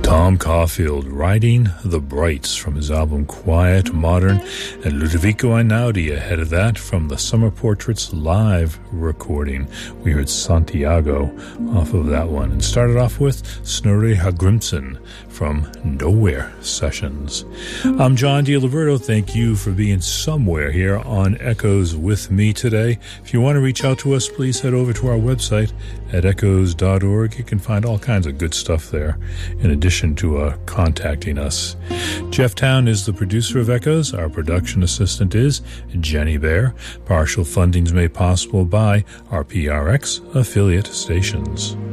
Tom Caulfield, Riding the Brights from his album Quiet Modern, and Ludovico Einaudi ahead of that from the Summer Portraits live recording. We heard Santiago off of that one, and started off with Snorri Hallgrímsson from Nowhere Sessions. I'm John DiLiberto. Thank you for being somewhere here on Echoes with me today. If you want to reach out to us, please head over to our website at echoes.org. You can find all kinds of good stuff there, in addition to contacting us. Jeff Town is the producer of Echoes. Our production assistant is Jenny Bear. Partial funding is made possible by our PRX affiliate stations.